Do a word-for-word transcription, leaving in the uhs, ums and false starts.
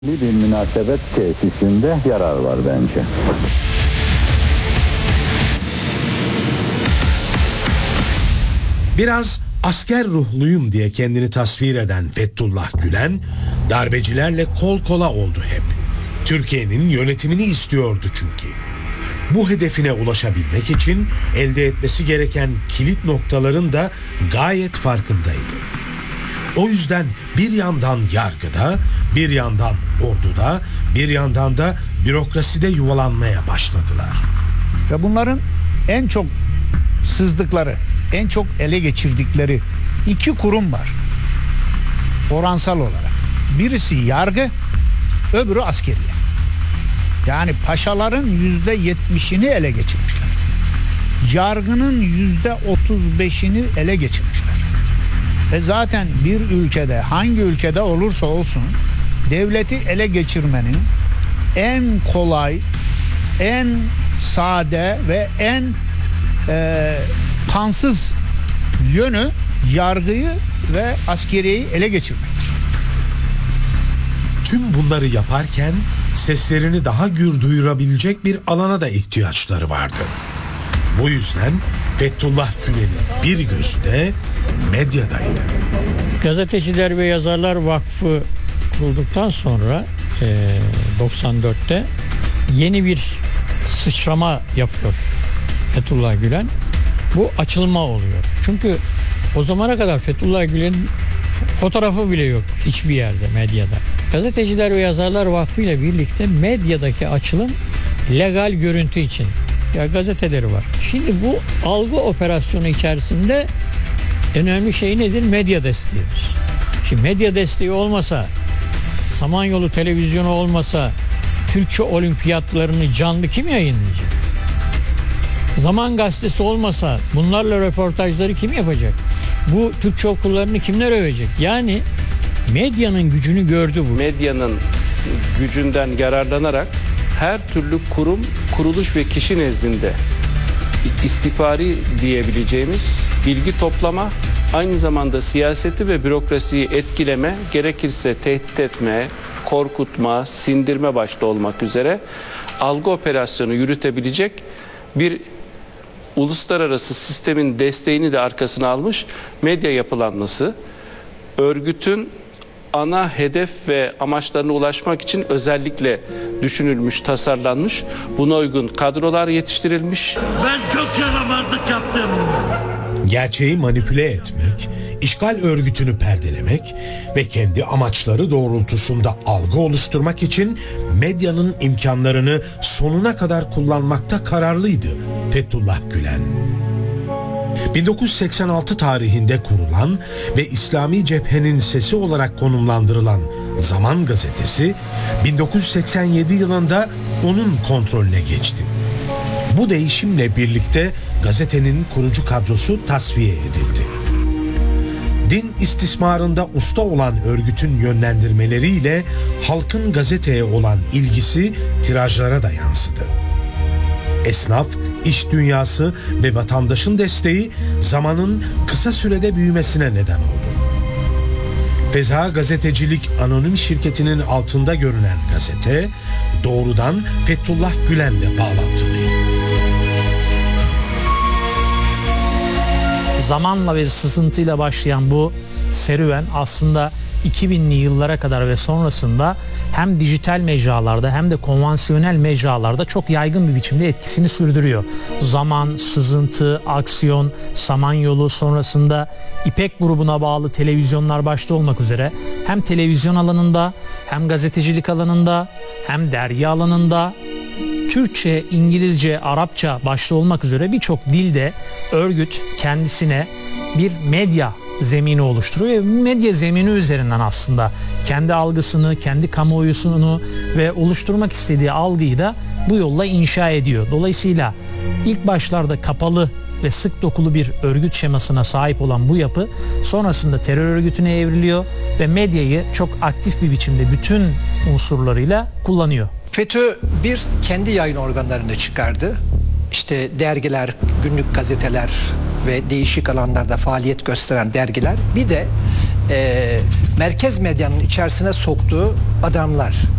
Bir münasebet tesisinde yarar var bence. Biraz asker ruhluyum diye kendini tasvir eden Fethullah Gülen, darbecilerle kol kola oldu hep. Türkiye'nin yönetimini istiyordu çünkü. Bu hedefine ulaşabilmek için elde etmesi gereken kilit noktaların da gayet farkındaydı. O yüzden bir yandan yargıda, bir yandan orduda, bir yandan da bürokraside yuvalanmaya başladılar. Ve bunların en çok sızdıkları, en çok ele geçirdikleri iki kurum var. Oransal olarak. Birisi yargı, öbürü askeriye. Yani paşaların yüzde yetmişini ele geçirmişler. Yargının yüzde otuz beşini ele geçirmişler. Ve zaten bir ülkede, hangi ülkede olursa olsun, devleti ele geçirmenin en kolay, en sade ve en e, kansız yönü yargıyı ve askeriyeyi ele geçirmektir. Tüm bunları yaparken seslerini daha gür duyurabilecek bir alana da ihtiyaçları vardı. Bu yüzden Fethullah Gülen'in bir gözü de medyadaydı. Gazeteciler ve Yazarlar Vakfı kurulduktan sonra e, doksan dörtte yeni bir sıçrama yapıyor Fethullah Gülen. Bu açılma oluyor. Çünkü o zamana kadar Fethullah Gülen'in fotoğrafı bile yok hiçbir yerde medyada. Gazeteciler ve Yazarlar Vakfı ile birlikte medyadaki açılım legal görüntü için. Ya gazeteleri var. Şimdi bu algı operasyonu içerisinde en önemli şey nedir? Medya desteğidir. Şimdi medya desteği olmasa, Samanyolu televizyonu olmasa Türkçe olimpiyatlarını canlı kim yayınlayacak? Zaman gazetesi olmasa bunlarla röportajları kim yapacak? Bu Türkçe okullarını kimler övecek? Yani medyanın gücünü gördü bu. Medyanın gücünden yararlanarak her türlü kurum, kuruluş ve kişi nezdinde istihbari diyebileceğimiz bilgi toplama, aynı zamanda siyaseti ve bürokrasiyi etkileme, gerekirse tehdit etme, korkutma, sindirme başta olmak üzere algı operasyonu yürütebilecek bir uluslararası sistemin desteğini de arkasına almış medya yapılanması, örgütün ana hedef ve amaçlarına ulaşmak için özellikle düşünülmüş, tasarlanmış, buna uygun kadrolar yetiştirilmiş. Ben çok yaramazlık yaptım. Gerçeği manipüle etmek, işgal örgütünü perdelemek ve kendi amaçları doğrultusunda algı oluşturmak için medyanın imkanlarını sonuna kadar kullanmakta kararlıydı Fethullah Gülen. bin dokuz yüz seksen altı tarihinde kurulan ve İslami cephenin sesi olarak konumlandırılan Zaman gazetesi bin dokuz yüz seksen yedi yılında onun kontrolüne geçti. Bu değişimle birlikte gazetenin kurucu kadrosu tasfiye edildi. Din istismarında usta olan örgütün yönlendirmeleriyle halkın gazeteye olan ilgisi tirajlara da yansıdı. Esnaf, iş dünyası ve vatandaşın desteği Zaman'ın kısa sürede büyümesine neden oldu. Feza Gazetecilik Anonim Şirketi'nin altında görünen gazete doğrudan Fethullah Gülen'le bağlantılıydı. Zamanla ve sızıntıyla başlayan bu serüven aslında iki binli yıllara kadar ve sonrasında hem dijital mecralarda hem de konvansiyonel mecralarda çok yaygın bir biçimde etkisini sürdürüyor. Zaman, sızıntı, aksiyon, Samanyolu, sonrasında İpek grubuna bağlı televizyonlar başta olmak üzere hem televizyon alanında hem gazetecilik alanında hem dergi alanında Türkçe, İngilizce, Arapça başta olmak üzere birçok dilde örgüt kendisine bir medya zemini oluşturuyor ve medya zemini üzerinden aslında kendi algısını, kendi kamuoyusunu ve oluşturmak istediği algıyı da bu yolla inşa ediyor. Dolayısıyla ilk başlarda kapalı ve sık dokulu bir örgüt şemasına sahip olan bu yapı sonrasında terör örgütüne evriliyor ve medyayı çok aktif bir biçimde bütün unsurlarıyla kullanıyor. FETÖ bir kendi yayın organlarını çıkardı. İşte dergiler, günlük gazeteler ve değişik alanlarda faaliyet gösteren dergiler. Bir de e, merkez medyanın içerisine soktuğu adamlar.